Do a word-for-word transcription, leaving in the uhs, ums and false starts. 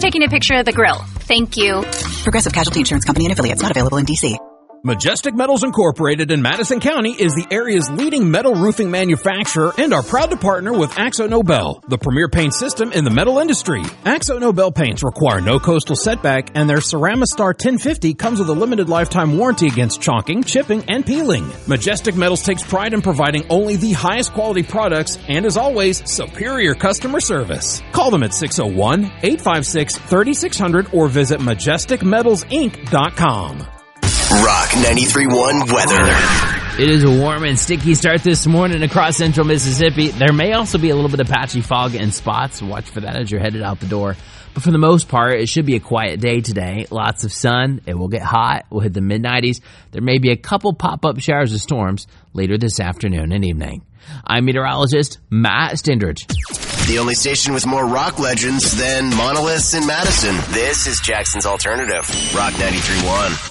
taking a picture of the grill. Thank you. Progressive Casualty Insurance Company and affiliates, not available in D C. Majestic Metals Incorporated in Madison County is the area's leading metal roofing manufacturer and are proud to partner with Axo Nobel, the premier paint system in the metal industry. Axo Nobel paints require no coastal setback, and their Ceramistar ten fifty comes with a limited lifetime warranty against chalking, chipping, and peeling. Majestic Metals takes pride in providing only the highest quality products and, as always, superior customer service. Call them at six oh one, eight five six, three six zero zero or visit majestic metals inc dot com. Rock ninety-three point one weather. It is a warm and sticky start this morning across central Mississippi. There may also be a little bit of patchy fog in spots. Watch for that as you're headed out the door. But for the most part, it should be a quiet day today. Lots of sun. It will get hot. We'll hit the mid nineties. There may be a couple pop-up showers of storms later this afternoon and evening. I'm meteorologist Matt Stindridge. The only station with more rock legends than monoliths in Madison. This is Jackson's Alternative. Rock ninety-three point one.